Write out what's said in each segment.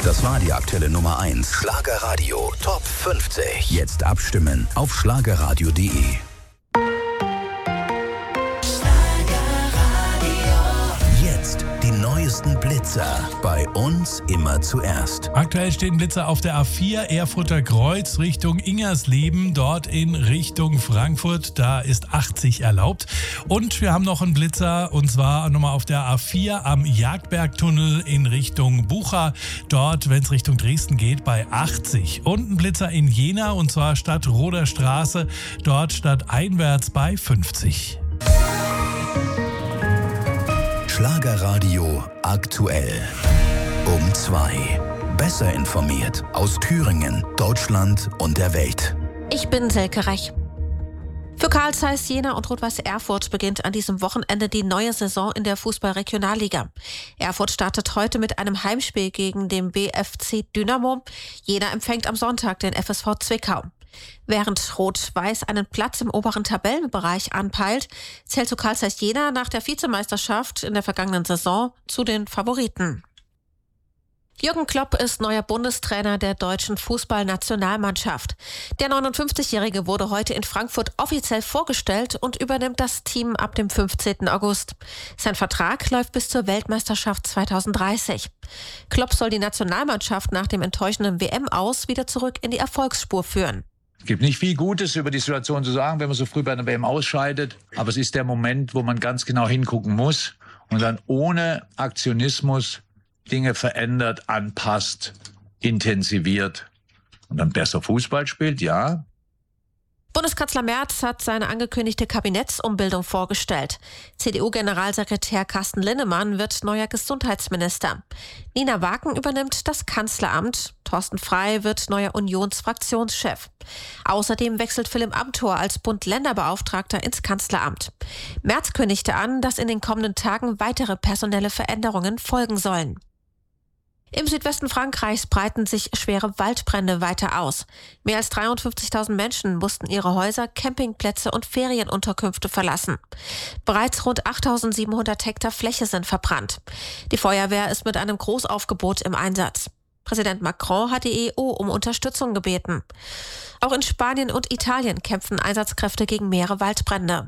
Das war die aktuelle Nummer 1. Schlagerradio Top 50. Jetzt abstimmen auf schlagerradio.de. Jetzt die neuesten Blitzer. Bei uns immer zuerst. Aktuell stehen Blitzer auf der A4 Erfurter Kreuz Richtung Ingersleben, dort in Richtung Frankfurt. Da ist 80 erlaubt. Und wir haben noch einen Blitzer, und zwar nochmal auf der A4 am Jagdbergtunnel in Richtung Bucha. Dort, wenn es Richtung Dresden geht, bei 80. Und ein Blitzer in Jena, und zwar Stadt Roder Straße, dort stadteinwärts bei 50. Schlagerradio aktuell. Um 2. Besser informiert aus Thüringen, Deutschland und der Welt. Ich bin Selke Rech. Für Carl Zeiss Jena und Rot-Weiß Erfurt beginnt an diesem Wochenende die neue Saison in der Fußball-Regionalliga. Erfurt startet heute mit einem Heimspiel gegen den BFC Dynamo. Jena empfängt am Sonntag den FSV Zwickau. Während Rot-Weiß einen Platz im oberen Tabellenbereich anpeilt, zählt zu Carl Zeiss Jena nach der Vizemeisterschaft in der vergangenen Saison zu den Favoriten. Jürgen Klopp ist neuer Bundestrainer der deutschen Fußballnationalmannschaft. Der 59-Jährige wurde heute in Frankfurt offiziell vorgestellt und übernimmt das Team ab dem 15. August. Sein Vertrag läuft bis zur Weltmeisterschaft 2030. Klopp soll die Nationalmannschaft nach dem enttäuschenden WM-Aus wieder zurück in die Erfolgsspur führen. Es gibt nicht viel Gutes über die Situation zu sagen, wenn man so früh bei einer WM ausscheidet. Aber es ist der Moment, wo man ganz genau hingucken muss und dann ohne Aktionismus Dinge verändert, anpasst, intensiviert und dann besser Fußball spielt, ja. Bundeskanzler Merz hat seine angekündigte Kabinettsumbildung vorgestellt. CDU-Generalsekretär Carsten Linnemann wird neuer Gesundheitsminister. Nina Waken übernimmt das Kanzleramt. Thorsten Frey wird neuer Unionsfraktionschef. Außerdem wechselt Philipp Amthor als Bund-Länder-Beauftragter ins Kanzleramt. Merz kündigte an, dass in den kommenden Tagen weitere personelle Veränderungen folgen sollen. Im Südwesten Frankreichs breiten sich schwere Waldbrände weiter aus. Mehr als 53.000 Menschen mussten ihre Häuser, Campingplätze und Ferienunterkünfte verlassen. Bereits rund 8.700 Hektar Fläche sind verbrannt. Die Feuerwehr ist mit einem Großaufgebot im Einsatz. Präsident Macron hat die EU um Unterstützung gebeten. Auch in Spanien und Italien kämpfen Einsatzkräfte gegen mehrere Waldbrände.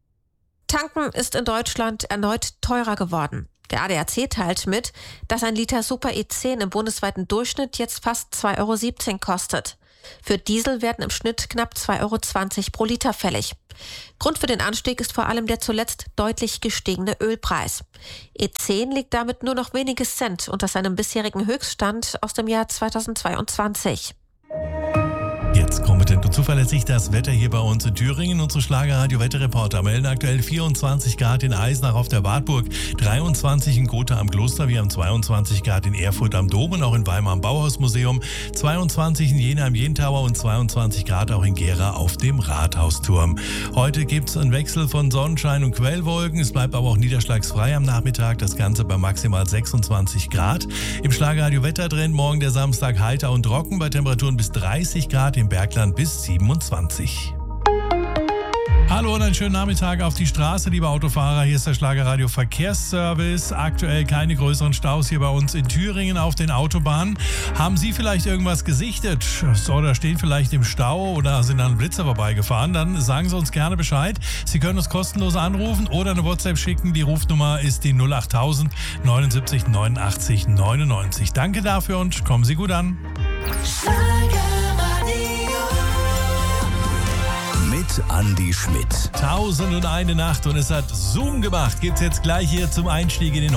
Tanken ist in Deutschland erneut teurer geworden. Der ADAC teilt mit, dass ein Liter Super E10 im bundesweiten Durchschnitt jetzt fast 2,17 € kostet. Für Diesel werden im Schnitt knapp 2,20 € pro Liter fällig. Grund für den Anstieg ist vor allem der zuletzt deutlich gestiegene Ölpreis. E10 liegt damit nur noch wenige Cent unter seinem bisherigen Höchststand aus dem Jahr 2022. Jetzt kompetent und zuverlässig das Wetter hier bei uns in Thüringen. Unsere Schlagerradio-Wetterreporter melden aktuell 24 Grad in Eisenach auf der Wartburg, 23 in Gotha am Kloster, wir haben 22 Grad in Erfurt am Dom und auch in Weimar am Bauhausmuseum, 22 in Jena im Jentower und 22 Grad auch in Gera auf dem Rathausturm. Heute gibt es einen Wechsel von Sonnenschein und Quellwolken, es bleibt aber auch niederschlagsfrei am Nachmittag, das Ganze bei maximal 26 Grad. Im Schlagerradio-Wettertrend morgen der Samstag heiter und trocken bei Temperaturen bis 30 Grad, im Bergland bis 27. Hallo und einen schönen Nachmittag auf die Straße, liebe Autofahrer. Hier ist der Schlagerradio Verkehrsservice. Aktuell keine größeren Staus hier bei uns in Thüringen auf den Autobahnen. Haben Sie vielleicht irgendwas gesichtet oder stehen vielleicht im Stau oder sind an Blitzer vorbeigefahren? Dann sagen Sie uns gerne Bescheid. Sie können uns kostenlos anrufen oder eine WhatsApp schicken. Die Rufnummer ist die 08000 79 89 99. Danke dafür und kommen Sie gut an. Mit Andi Schmidt. 1001 Nacht und es hat Zoom gemacht. Gibt's jetzt gleich hier zum Einstieg in den